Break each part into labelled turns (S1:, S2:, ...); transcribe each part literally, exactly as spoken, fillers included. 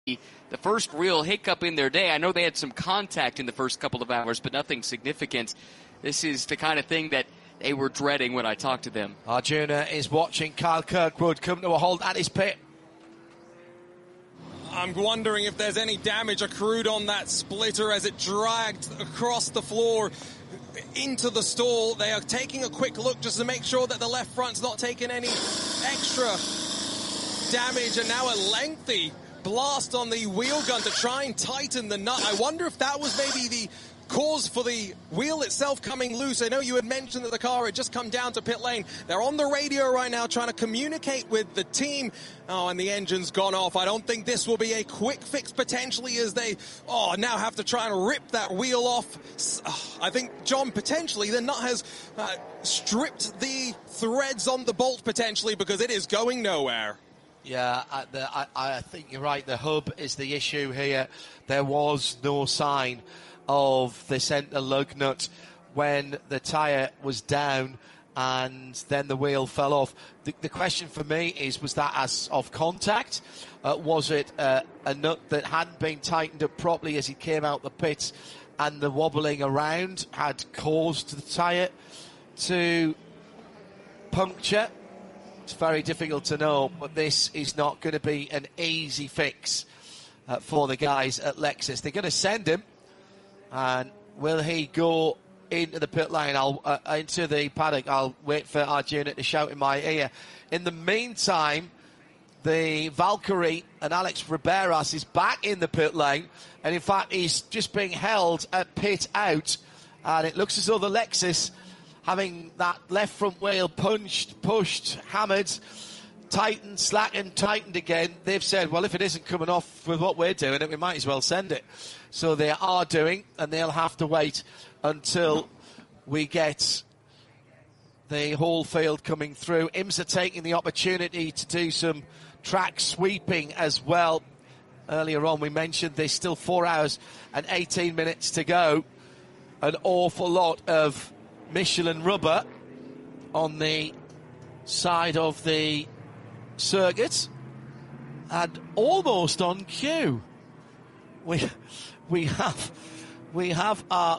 S1: the first real hiccup in their day. I know they had some contact in the first couple of hours, but nothing significant. This is the kind of thing that they were dreading when I talked to them.
S2: Arjuna is watching Kyle Kirkwood come to a halt at his pit.
S3: I'm wondering if there's any damage accrued on that splitter as it dragged across the floor into the stall. They are taking a quick look just to make sure that the left front's not taking any extra damage, and now a lengthy blast on the wheel gun to try and tighten the nut. I wonder if that was maybe the cause for the wheel itself coming loose. I know you had mentioned that the car had just come down to pit lane. They're on the radio right now trying to communicate with the team. Oh, and the engine's gone off. I don't think this will be a quick fix potentially, as they oh now have to try and rip that wheel off. I think, John, potentially the nut has uh, stripped the threads on the bolt potentially, because it is going nowhere.
S2: Yeah, I, the, I, I think you're right. The hub is the issue here. There was no sign of the centre lug nut when the tyre was down and then the wheel fell off. The, the question for me is, was that as of contact? Uh, was it uh, a nut that hadn't been tightened up properly as he came out the pits, and the wobbling around had caused the tyre to puncture? It's very difficult to know, but this is not going to be an easy fix uh, for the guys at Lexus. They're going to send him, and will he go into the pit lane? I'll uh, into the paddock. I'll wait for Arjuna to shout in my ear. In the meantime, the Valkyrie and Alex Riberas is back in the pit lane, and in fact he's just being held at pit out, and it looks as though the Lexus, having that left front wheel punched, pushed, hammered, tightened, slackened, tightened again, they've said, well, if it isn't coming off with what we're doing, we might as well send it. So they are doing, and they'll have to wait until we get the whole field coming through. IMSA taking the opportunity to do some track sweeping as well. Earlier on we mentioned there's still four hours and eighteen minutes to go. An awful lot of Michelin rubber on the side of the circuit, and almost on cue we we have we have our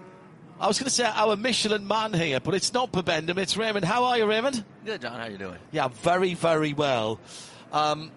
S2: I was going to say our Michelin man here, but it's not Pabendum, it's Raymond. How are you, Raymond?
S4: Good, John. How you doing?
S2: Yeah, very, very well. Um,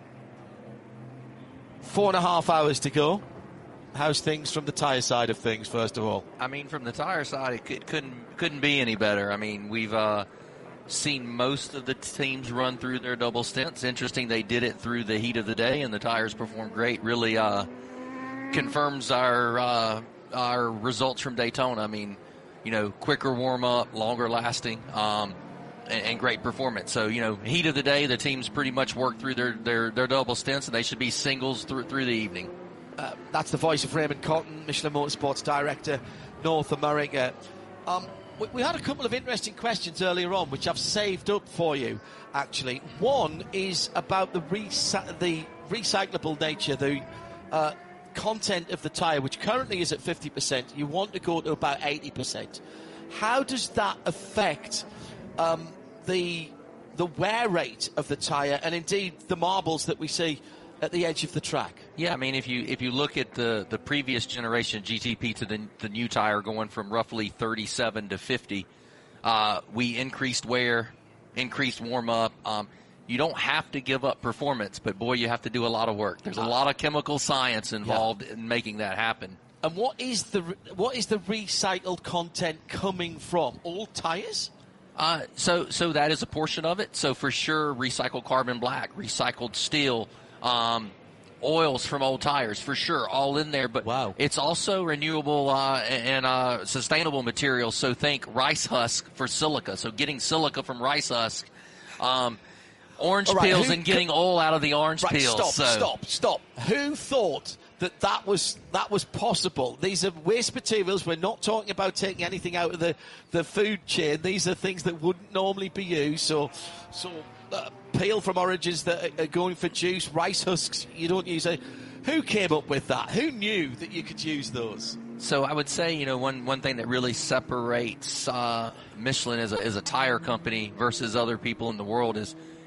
S2: four and a half hours to go. How's things from the tyre side of things, first of all?
S4: I mean, from the tyre side, it could, couldn't couldn't be any better. I mean, we've uh, seen most of the teams run through their double stints. Interesting, they did it through the heat of the day, and the tires performed great. Really uh, confirms our uh, our results from Daytona. I mean, you know, quicker warm-up, longer lasting, um, and, and great performance. So, you know, heat of the day, the teams pretty much worked through their, their, their double stints, and they should be singles through through the evening.
S2: Uh, that's the voice of Raymond Cotton, Michelin Motorsports Director, North America. Um, we, we had a couple of interesting questions earlier on, which I've saved up for you, actually. One is about the, recy- the recyclable nature, the uh, content of the tyre, which currently is at fifty percent. You want to go to about eighty percent. How does that affect um, the the wear rate of the tyre, and indeed the marbles that we see at the edge of the track?
S4: Yeah, I mean, if you if you look at the, the previous generation G T P to the the new tire going from roughly thirty-seven to fifty, uh, we increased wear, increased warm up. Um, you don't have to give up performance, but boy, you have to do a lot of work. There's a lot of chemical science involved yeah. in making that happen.
S2: And what is the what is the recycled content coming from? All tires?
S4: Uh, so so that is a portion of it. So for sure, recycled carbon black, recycled steel. Um, oils from old tires, for sure, all in there. But
S2: wow.
S4: It's also renewable uh, and uh, sustainable materials. So think rice husk for silica. So getting silica from rice husk, um, orange right, peels, who, and getting can, oil out of the orange
S2: right,
S4: peels.
S2: Stop,
S4: so.
S2: stop, stop. Who thought that that was that was possible? These are waste materials. We're not talking about taking anything out of the, the food chain. These are things that wouldn't normally be used. So, so. Uh, peel from oranges that are going for juice, rice husks you don't use. It. Who came up with that? Who knew that you could use those?
S4: So I would say, you know, one, one thing that really separates uh, Michelin as a, as a tire company versus other people in the world is,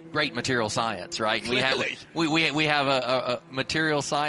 S4: great material science, right? We have
S2: Clearly.
S4: we we we have a, a, a material science.